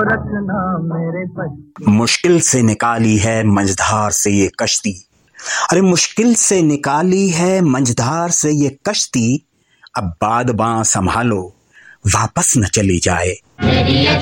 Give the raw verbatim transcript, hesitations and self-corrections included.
रखना मेरे बस। मुश्किल से निकाली है मंझधार से ये कश्ती, अरे मुश्किल से निकाली है मंझधार से ये कश्ती, अब बाद बां संभालो वापस न चली जाए।